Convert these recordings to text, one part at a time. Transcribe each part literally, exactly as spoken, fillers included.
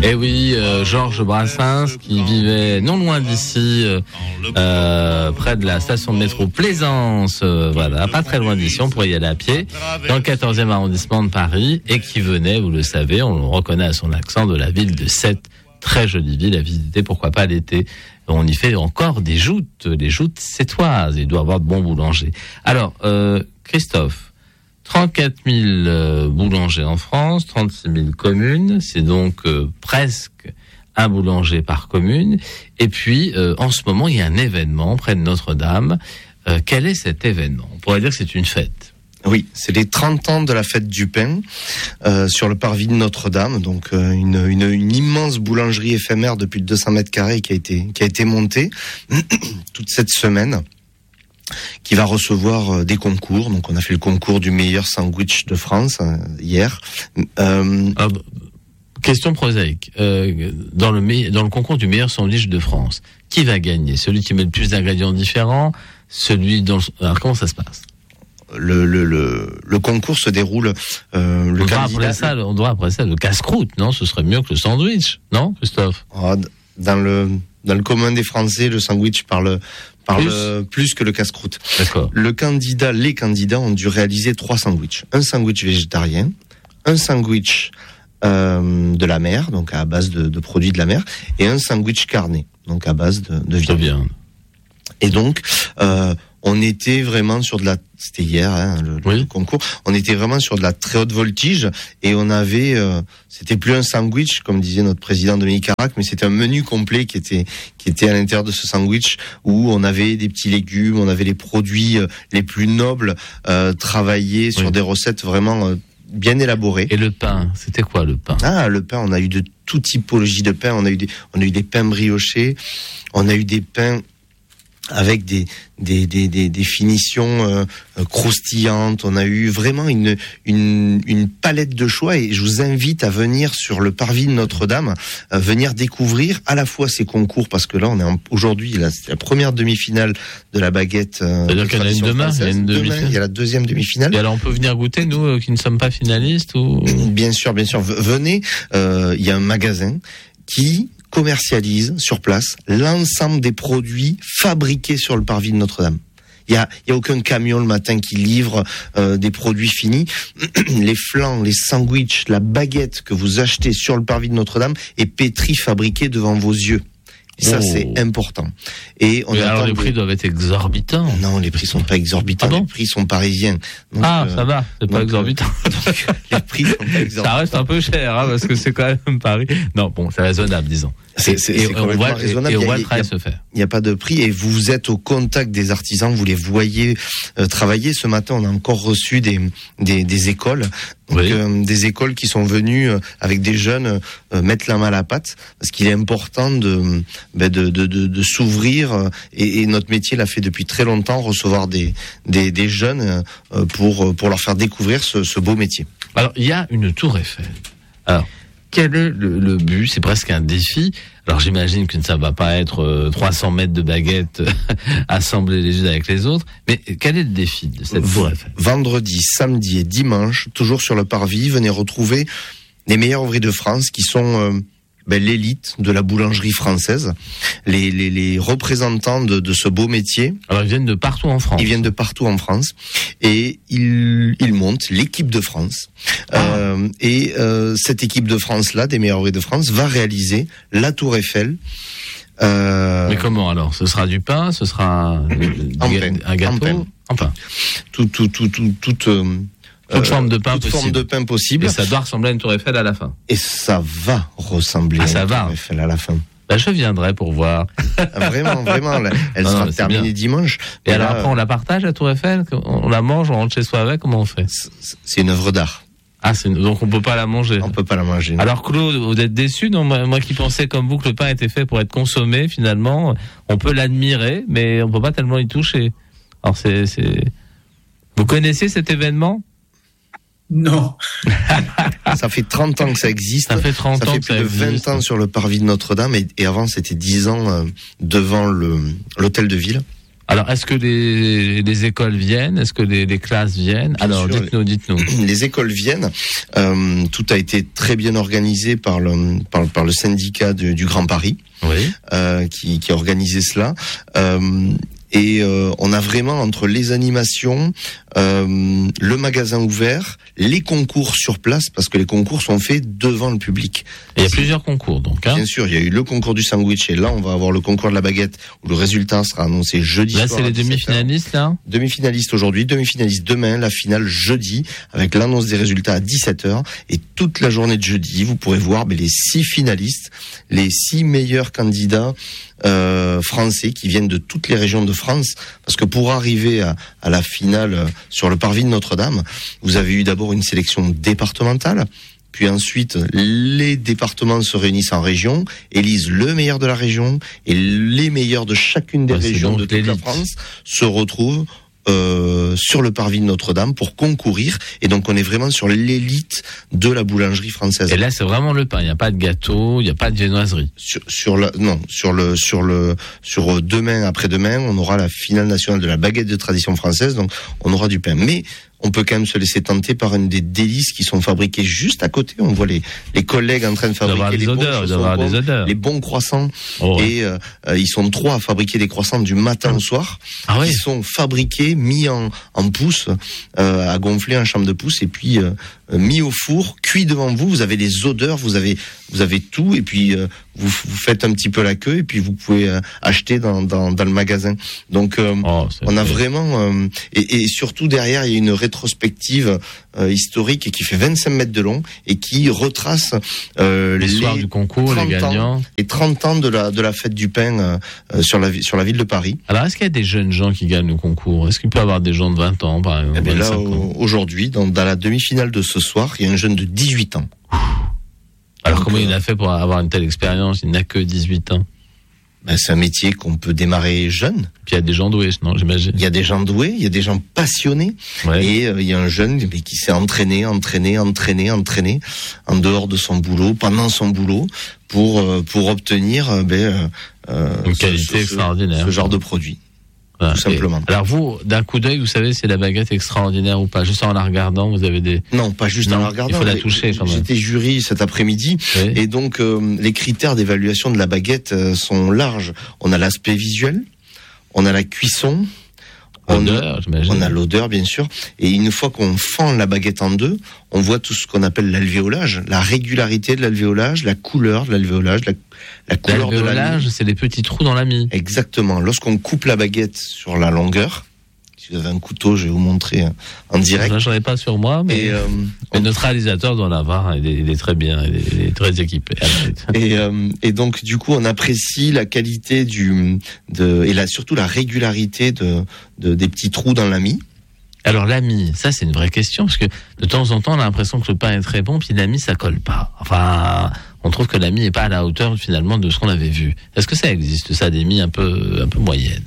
Et oui, euh, Georges Brassens, qui vivait non loin d'ici, euh, euh, près de la station de métro Plaisance, euh, voilà, pas très loin d'ici, on pourrait y aller à pied, dans le quatorzième arrondissement de Paris, et qui venait, vous le savez, on le reconnaît à son accent, de la ville de Sète, très jolie ville à visiter, pourquoi pas l'été. On y fait encore des joutes, les joutes sétoises, il doit y avoir de bons boulangers. Alors, euh, Christophe, trente-quatre mille euh, boulangers en France, trente-six mille communes, c'est donc euh, presque un boulanger par commune. Et puis, euh, en ce moment, il y a un événement près de Notre-Dame. Euh, quel est cet événement ? On pourrait dire que c'est une fête. Oui, c'est les trente ans de la fête du pain euh, sur le parvis de Notre-Dame, donc euh, une, une, une immense boulangerie éphémère de plus de deux cents mètres carrés qui a été qui a été montée toute cette semaine, qui va recevoir euh, des concours. Donc on a fait le concours du meilleur sandwich de France euh, hier. Euh, ah, question prosaïque. Euh, dans le me- dans le concours du meilleur sandwich de France, qui va gagner ? Celui qui met le plus d'ingrédients différents ? Celui dont... Alors comment ça se passe ? Le, le, le, le concours se déroule. Euh, le on, doit candidat, après ça, on doit après ça le casse-croûte, non ? Ce serait mieux que le sandwich, non, Christophe ? Oh, dans le dans le commun des Français, le sandwich parle parle plus, plus que le casse-croûte. D'accord. Le candidat, les candidats ont dû réaliser trois sandwichs. Un sandwich végétarien, un sandwich euh, de la mer, donc à base de, de produits de la mer, et un sandwich carné, donc à base de, de viande. viande. Et donc, euh, on était vraiment sur de la, c'était hier, hein, le, oui. le concours, on était vraiment sur de la très haute voltige, et on avait, euh, c'était plus un sandwich, comme disait notre président Dominique Carac, mais c'était un menu complet qui était, qui était à l'intérieur de ce sandwich, où on avait des petits légumes, on avait les produits euh, les plus nobles, euh, travaillés sur oui. des recettes vraiment euh, bien élaborées. Et le pain, c'était quoi le pain ? Ah, le pain, on a eu de toute typologie de pain, on a eu des, on a eu des pains briochés, on a eu des pains avec des des des des, des finitions euh, croustillantes. On a eu vraiment une une une palette de choix, et je vous invite à venir sur le parvis de Notre-Dame, euh, venir découvrir à la fois ces concours, parce que là on est en, aujourd'hui là, c'est la première demi-finale de la baguette. Euh, C'est-à-dire qu'il y en a une demain, il y a une demain, demi-finale. Il y a la deuxième demi-finale. Et alors on peut venir goûter, nous euh, qui ne sommes pas finalistes ou... Bien sûr, bien sûr. Venez, euh, il y a un magasin qui commercialise sur place l'ensemble des produits fabriqués sur le parvis de Notre-Dame. Il y a, il y a aucun camion le matin qui livre euh, des produits finis. Les flans, les sandwichs, la baguette que vous achetez sur le parvis de Notre-Dame est pétrie, fabriquée devant vos yeux. Et ça, oh. c'est important. Et on Mais alors les de... prix doivent être exorbitants. Non, les prix sont pas exorbitants. Ah bon les prix sont parisiens. Donc, ah, euh, ça va, c'est donc, pas exorbitant. Donc, les prix sont pas exorbitants. Ça reste un peu cher, hein, parce que c'est quand même Paris. Non, bon, c'est raisonnable, disons. C'est, c'est, c'est on voit, raisonnable. Et on voit le travail se faire. Il n'y a pas de prix, et vous êtes au contact des artisans, vous les voyez euh, travailler. Ce matin, on a encore reçu des des, des écoles, donc, oui. euh, des écoles qui sont venues euh, avec des jeunes euh, mettre la main à la pâte, parce qu'il est important de ben, de, de de de s'ouvrir, euh, et, et notre métier l'a fait depuis très longtemps, recevoir des des des jeunes euh, pour pour leur faire découvrir ce, ce beau métier. Alors il y a une tour Eiffel. Alors quel est le, le but ? C'est presque un défi. Alors j'imagine que ça ne va pas être euh, trois cents mètres de baguettes euh, assemblées les unes avec les autres. Mais quel est le défi de cette tour Eiffel ? Vendredi, samedi et dimanche, toujours sur le parvis, venez retrouver les meilleurs ouvriers de France qui sont euh, ben, l'élite de la boulangerie française, les, les, les représentants de, de ce beau métier. Alors ils viennent de partout en France. Ils viennent de partout en France, et ils, ils montent l'équipe de France. Ah. Euh, et euh, cette équipe de France-là, des meilleurs ouvriers de France, va réaliser la tour Eiffel. Euh... Mais comment alors ? Ce sera du pain, ce sera un, pain, un gâteau, en pain. En pain. Tout, tout, tout, tout, tout euh, toute forme de pain toute possible. forme de pain possible. Et ça doit ressembler à une tour Eiffel à la fin. Et ça va ressembler ah, à ça une va. tour Eiffel à la fin. Ben, je viendrai pour voir. Vraiment, vraiment. Elle non, sera non, terminée dimanche. Et, et alors là, après, on la partage, la tour Eiffel ? On la mange, on rentre chez soi avec ? Comment on fait ? C'est une œuvre d'art. Ah, c'est une... donc on peut pas la manger. On peut pas la manger. Non. Alors Claude, vous êtes déçu ? Non, moi, moi qui pensais comme vous que le pain était fait pour être consommé, finalement, on peut l'admirer, mais on peut pas tellement y toucher. Alors c'est, c'est... Vous connaissez cet événement ? Non. Ça fait trente ans que ça existe. Ça fait trente ça ans fait que plus ça de vingt existe. ans sur le parvis de Notre-Dame, et, et avant c'était dix ans euh, devant le l'hôtel de ville. Alors, est-ce que les, les écoles viennent? Est-ce que les, les classes viennent? Bien Alors, sûr, dites-nous, dites-nous. Les écoles viennent. Euh, tout a été très bien organisé par le, par, par le syndicat du, du Grand Paris, oui. euh, qui, qui a organisé cela. Euh, Et euh, on a vraiment entre les animations, euh, le magasin ouvert, les concours sur place, parce que les concours sont faits devant le public. Et il y a plusieurs concours donc. Hein. Bien sûr, il y a eu le concours du sandwich et là on va avoir le concours de la baguette où le résultat sera annoncé jeudi là, soir. Là c'est les demi-finalistes là. Demi-finalistes aujourd'hui, demi-finalistes demain, la finale jeudi avec l'annonce des résultats à dix-sept heures et toute la journée de jeudi vous pourrez voir mais les six finalistes, les six meilleurs candidats. Euh, français qui viennent de toutes les régions de France, parce que pour arriver à, à la finale euh, sur le parvis de Notre-Dame, vous avez eu d'abord une sélection départementale, puis ensuite les départements se réunissent en région, élisent le meilleur de la région, et les meilleurs de chacune des ouais, régions de toute l'élite. la France se retrouvent Euh, sur le parvis de Notre-Dame pour concourir, et donc on est vraiment sur l'élite de la boulangerie française. Et là c'est vraiment le pain, il n'y a pas de gâteau, il n'y a pas de viennoiserie. Sur, sur le non, sur le sur le sur demain après-demain, on aura la finale nationale de la baguette de tradition française, donc on aura du pain. Mais on peut quand même se laisser tenter par une des délices qui sont fabriquées juste à côté. On voit les, les collègues en train de fabriquer les, odeurs, bons des odeurs. les bons croissants. Oh, ouais. Et euh, ils sont trois à fabriquer des croissants du matin au soir. Ah ouais. Ils sont fabriqués, mis en, en pousse, euh, à gonfler en chambre de pousse, et puis euh, mis au four, cuit devant vous. Vous avez les odeurs, vous avez, vous avez tout, et puis euh, vous, vous faites un petit peu la queue, et puis vous pouvez euh, acheter dans, dans, dans le magasin. Donc euh, oh, on a vraiment... Euh, et, et surtout derrière, il y a une rétrospective euh, historique qui fait vingt-cinq mètres de long et qui retrace euh, les, les soirs du concours, les gagnants. Et trente ans de la, de la fête du pain euh, sur, la, sur la ville de Paris. Alors, est-ce qu'il y a des jeunes gens qui gagnent le concours? Est-ce qu'il peut y avoir des gens de vingt ans, par exemple? Eh bien là, aujourd'hui, dans, dans la demi-finale de ce soir, il y a un jeune de dix-huit ans. Alors, donc, comment euh, il a fait pour avoir une telle expérience? Il n'a que dix-huit ans. Ben, c'est un métier qu'on peut démarrer jeune. Puis il y a des gens doués, non, j'imagine. Il y a des gens doués, il y a des gens passionnés. Ouais. Et euh, il y a un jeune mais, qui s'est entraîné, entraîné, entraîné, entraîné en dehors de son boulot, pendant son boulot, pour euh, pour obtenir euh, ben, euh, une ce, qualité ce, extraordinaire. Ce genre de produit. Voilà. Tout simplement. Et alors vous, d'un coup d'œil, vous savez si la baguette est extraordinaire ou pas? Juste en la regardant, vous avez des... Non, pas juste non, en la regardant. Il faut la toucher quand même. J'étais jury cet après-midi, oui. Et donc euh, les critères d'évaluation de la baguette euh, sont larges. On a l'aspect visuel, on a la cuisson, L'odeur, on, j'imagine. on a l'odeur bien sûr, et une fois qu'on fend la baguette en deux, on voit tout ce qu'on appelle l'alvéolage, la régularité de l'alvéolage, la couleur de l'alvéolage, la, la couleur de la l'alvéolage, c'est les petits trous dans la mie. Exactement. Lorsqu'on coupe la baguette sur la longueur, si vous avez un couteau, je vais vous montrer en direct. Là, j'en ai pas sur moi, mais, et, euh, mais notre réalisateur doit l'avoir. Il est, il est très bien, il est, il est très équipé. et, euh, et donc, du coup, on apprécie la qualité du, de, et la, surtout la régularité de, de, des petits trous dans la mie. Alors la mie, ça c'est une vraie question, parce que de temps en temps on a l'impression que le pain est très bon, puis la mie ça colle pas. Enfin, on trouve que la mie n'est pas à la hauteur finalement de ce qu'on avait vu. Est-ce que ça existe, ça, des mie un peu, un peu moyennes?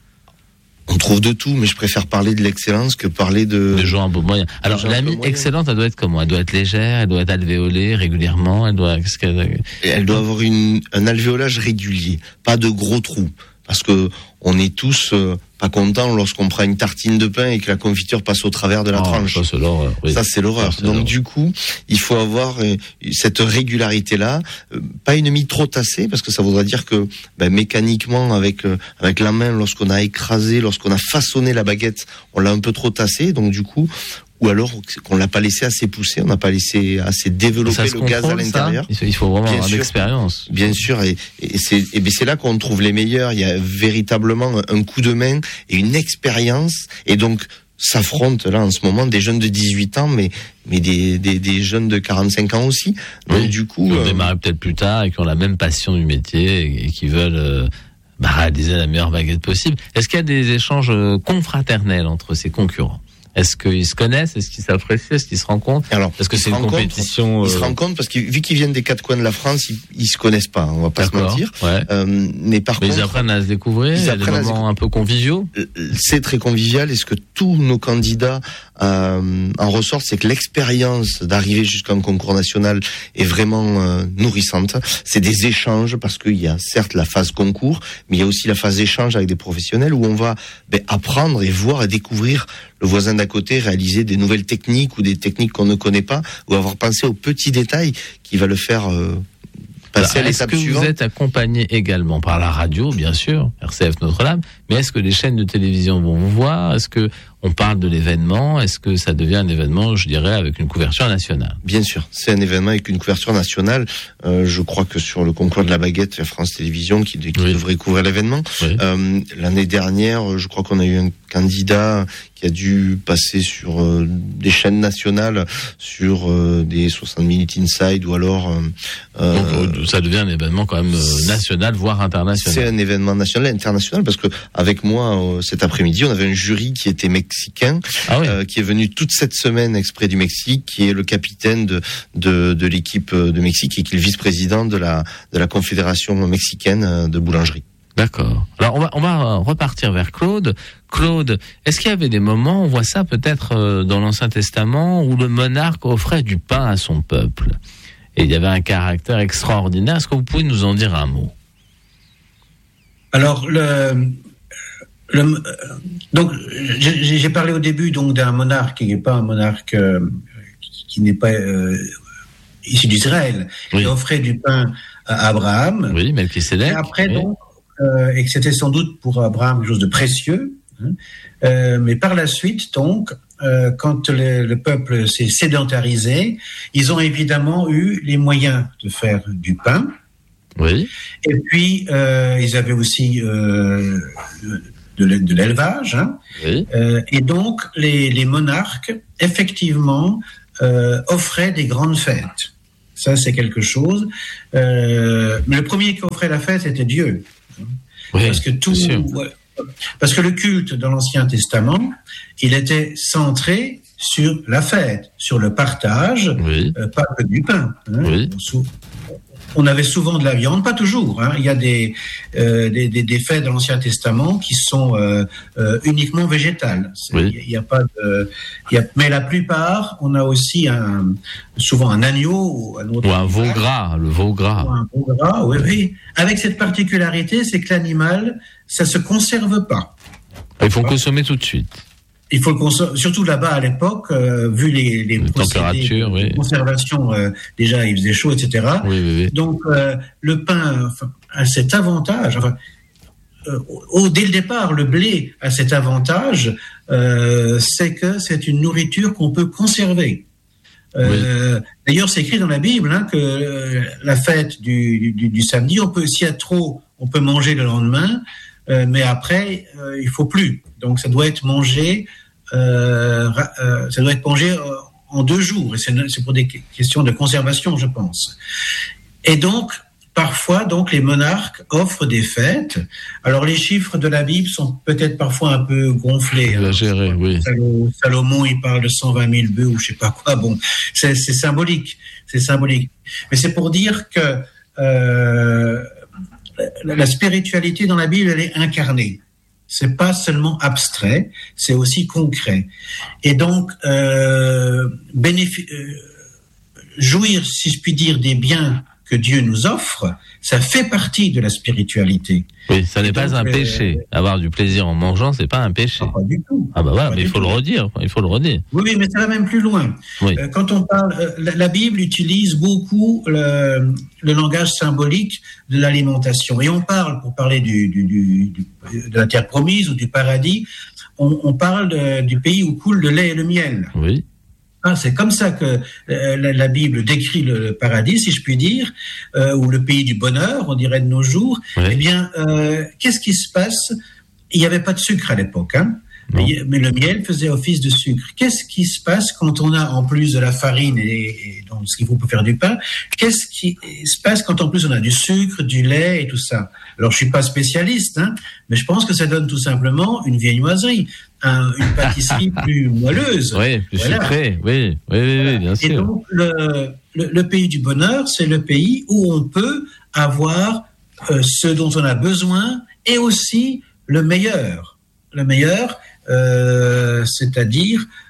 On trouve de tout, mais je préfère parler de l'excellence que parler de... De gens un peu moyens. Alors la mie excellente, elle doit être comment? Elle doit être légère, elle doit être alvéolée régulièrement, elle doit... Qu'est-ce qu'elle... Et elle doit avoir une, un alvéolage régulier, pas de gros trous. Parce que on est tous euh, pas contents lorsqu'on prend une tartine de pain et que la confiture passe au travers de la oh, tranche. Ça c'est l'horreur. Oui. Ça c'est l'horreur. Ça, c'est Donc l'horreur. Du coup, il faut avoir euh, cette régularité-là, euh, pas une mie trop tassée, parce que ça voudrait dire que ben, mécaniquement, avec euh, avec la main, lorsqu'on a écrasé, lorsqu'on a façonné la baguette, on l'a un peu trop tassée. Donc du coup, ou alors qu'on l'a pas laissé assez pousser, on n'a pas laissé assez développer le gaz à l'intérieur. Ça, il faut vraiment bien avoir sûr, l'expérience. Bien sûr, et, et c'est et bien c'est là qu'on trouve les meilleurs. Il y a véritablement un coup de main et une expérience, et donc s'affrontent là en ce moment des jeunes de dix-huit ans, mais mais des des, des jeunes de quarante-cinq ans aussi. Donc oui, du coup, qui ont euh, démarré peut-être plus tard et qui ont la même passion du métier et, et qui veulent euh, bah, réaliser la meilleure baguette possible. Est-ce qu'il y a des échanges euh, confraternels entre ces concurrents? Est-ce qu'ils se connaissent? Est-ce qu'ils s'apprécient? Est-ce qu'ils se rencontrent? Alors, parce que c'est une compétition. Ils se rencontrent parce que vu qu'ils viennent des quatre coins de la France, ils, ils se connaissent pas. On va pas D'accord, se mentir. Ouais. Euh, mais par mais contre, ils apprennent à se découvrir. Il y a des moments un peu conviviaux. C'est très convivial. Et ce que tous nos candidats euh, en ressort, c'est que l'expérience d'arriver jusqu'à un concours national est vraiment euh, nourrissante. C'est des échanges, parce qu'il y a certes la phase concours, mais il y a aussi la phase échange avec des professionnels où on va ben, apprendre et voir et découvrir le voisin d'à côté réaliser des nouvelles techniques ou des techniques qu'on ne connaît pas, ou avoir pensé aux petits détails qui va le faire euh, passer Alors, à est-ce l'étape que suivante. vous êtes accompagné également par la radio, bien sûr, R C F Notre-Dame, mais est-ce que les chaînes de télévision vont vous voir? Est-ce que on parle de l'événement? Est-ce que ça devient un événement, je dirais, avec une couverture nationale? Bien sûr, c'est un événement avec une couverture nationale. Euh, je crois que sur le concours de la baguette, il y a France Télévisions qui, qui oui. devrait couvrir l'événement. Oui. Euh, l'année dernière, je crois qu'on a eu un candidat qui a dû passer sur euh, des chaînes nationales, sur euh, des soixante minutes inside, ou alors... Euh, Donc, ça devient un événement quand même euh, national, voire international. C'est un événement national, international, parce que avec moi, euh, cet après-midi, on avait un jury qui était mexicain, ah oui. euh, qui est venu toute cette semaine exprès du Mexique, qui est le capitaine de, de, de l'équipe de Mexique et qui est le vice-président de la, de la Confédération mexicaine de boulangerie. D'accord. Alors on va on va repartir vers Claude. Claude, est-ce qu'il y avait des moments, on voit ça peut-être dans l'Ancien Testament, où le monarque offrait du pain à son peuple, et il y avait un caractère extraordinaire. Est-ce que vous pouvez nous en dire un mot? Alors le, le donc j'ai, j'ai parlé au début donc d'un monarque qui n'est pas un monarque euh, qui n'est pas euh, issu d'Israël, oui. qui offrait du pain à Abraham. Oui, Melchisédek. Et après oui. donc Euh, et que c'était sans doute pour Abraham quelque chose de précieux. Hein. Euh, mais par la suite, donc, euh, quand le, le peuple s'est sédentarisé, ils ont évidemment eu les moyens de faire du pain. Oui. Et puis, euh, ils avaient aussi euh, de, de l'élevage. Hein. Oui. Euh, et donc, les, les monarques, effectivement, euh, offraient des grandes fêtes. Ça, c'est quelque chose. Euh, mais le premier qui offrait la fête, c'était Dieu. Oui, parce que tout, parce que le culte dans l'Ancien Testament, il était centré sur la fête, sur le partage, oui. euh, pas que du pain. Hein. Oui. On avait souvent de la viande, pas toujours. Hein. Il y a des, euh, des, des, des fêtes dans l'Ancien Testament qui sont euh, euh, uniquement végétales. Oui. Il y a pas de, il y a, mais la plupart, on a aussi un, souvent un agneau, un autre ou un veau gras, le veau gras. Ou un veau gras, oui, oui. Avec cette particularité, c'est que l'animal, ça se conserve pas. Il faut consommer tout de suite. Il faut le consommer, surtout là-bas à l'époque, euh, vu les, les, les procédés de oui. conservation, euh, déjà il faisait chaud, et cetera. Oui, oui, oui. Donc euh, le pain enfin, a cet avantage. Enfin, euh, au, dès le départ, le blé a cet avantage, euh, c'est que c'est une nourriture qu'on peut conserver. Euh, oui. D'ailleurs, c'est écrit dans la Bible hein, que euh, la fête du, du, du samedi, on peut, s'il y a trop, on peut manger le lendemain. Euh, mais après, euh, il faut plus. Donc, ça doit être mangé, euh, euh, ça doit être mangé euh, en deux jours. Et c'est, c'est pour des questions de conservation, je pense. Et donc, parfois, donc, les monarques offrent des fêtes. Alors, les chiffres de la Bible sont peut-être parfois un peu gonflés. Exagérés, hein. Oui. Salomon, il parle de cent vingt mille bœufs ou je sais pas quoi. Bon, c'est, c'est symbolique. C'est symbolique. Mais c'est pour dire que, euh, la spiritualité dans la Bible, elle est incarnée. C'est pas seulement abstrait, c'est aussi concret. Et donc, euh, bénéfi- euh, jouir, si je puis dire, des biens que Dieu nous offre, ça fait partie de la spiritualité. Oui, ça n'est donc, pas un euh, péché. Avoir du plaisir en mangeant, c'est pas un péché. Pas du tout. Ah bah voilà, Pas mais il faut tout. le redire, il faut le redire. Oui, oui, mais ça va même plus loin. Oui. Euh, quand on parle, euh, la, la Bible utilise beaucoup le, le langage symbolique de l'alimentation. Et on parle, pour parler du, du, du, du, de la terre promise ou du paradis, on, on parle de, du pays où coule le lait et le miel. Oui. Ah, c'est comme ça que euh, la, la Bible décrit le, le paradis, si je puis dire, euh, ou le pays du bonheur, on dirait de nos jours. Oui. Eh bien, euh, qu'est-ce qui se passe? Il n'y avait pas de sucre à l'époque, hein. Mais, mais le miel faisait office de sucre. Qu'est-ce qui se passe quand on a en plus de la farine et, et donc ce qu'il faut pour faire du pain? Qu'est-ce qui se passe quand en plus on a du sucre, du lait et tout ça? Alors je suis pas spécialiste, hein, mais je pense que ça donne tout simplement une viennoiserie, un, une pâtisserie plus moelleuse. Oui, plus voilà. sucrée. Oui, oui, oui, oui, bien sûr. Et donc le, le, le pays du bonheur, c'est le pays où on peut avoir euh, ce dont on a besoin et aussi le meilleur. Le meilleur, euh, c'est-à-dire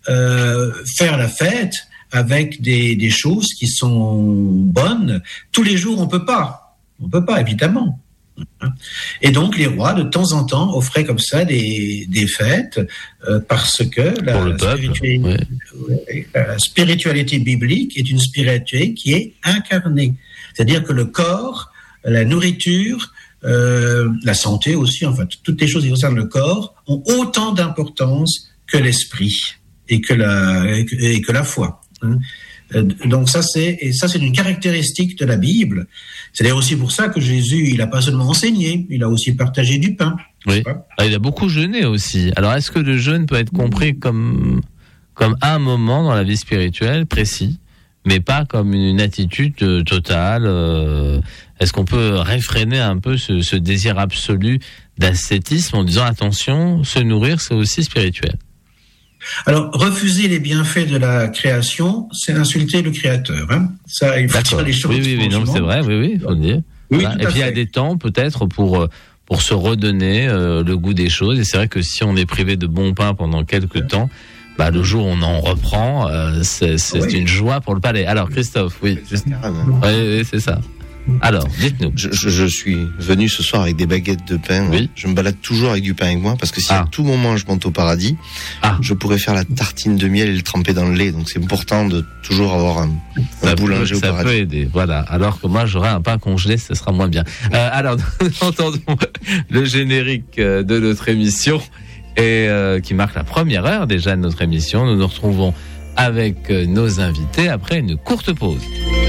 euh, faire la fête avec des, des choses qui sont bonnes. Tous les jours, on peut pas. On peut pas, évidemment. Et donc, les rois, de temps en temps, offraient comme ça des, des fêtes euh, parce que la, Pour le peuple, spiritualité, ouais. la spiritualité biblique est une spiritualité qui est incarnée. C'est-à-dire que le corps, la nourriture, euh, la santé aussi, enfin, toutes les choses qui concernent le corps ont autant d'importance que l'esprit et que la, et que, et que la foi. Hein. Donc ça c'est et ça c'est une caractéristique de la Bible. C'est d'ailleurs aussi pour ça que Jésus, il a pas seulement enseigné, il a aussi partagé du pain. Oui. Ah, il a beaucoup jeûné aussi. Alors est-ce que le jeûne peut être compris comme comme un moment dans la vie spirituelle précis, mais pas comme une attitude totale? euh, Est-ce qu'on peut réfréner un peu ce, ce désir absolu d'ascétisme en disant attention, se nourrir c'est aussi spirituel? Alors, refuser les bienfaits de la création, c'est insulter le Créateur. Hein. Ça, il faut D'accord. dire les choses. Oui, oui, oui, non, c'est vrai, oui, oui, il faut le dire. Oui, Voilà. tout Et à puis il y a fait. des temps peut-être pour pour se redonner euh, le goût des choses. Et c'est vrai que si on est privé de bon pain pendant quelques temps, bah le jour où on en reprend, euh, c'est, c'est Oui. une joie pour le palais. Alors Christophe, oui, juste... Carrément. oui, oui, c'est ça. Alors, dites-nous. Je, je, je suis venu ce soir avec des baguettes de pain. Oui. Je me balade toujours avec du pain avec moi parce que si Ah. à tout moment je monte au paradis, Ah. je pourrais faire la tartine de miel et le tremper dans le lait. Donc c'est important de toujours avoir un, un Ça, boulanger peut, au ça paradis. peut aider, voilà. Alors que moi, j'aurais un pain congelé, ce sera moins bien. Euh, alors, nous entendons le générique euh, de notre émission et euh, qui marque la première heure déjà de notre émission. Nous nous retrouvons avec euh, nos invités après une courte pause.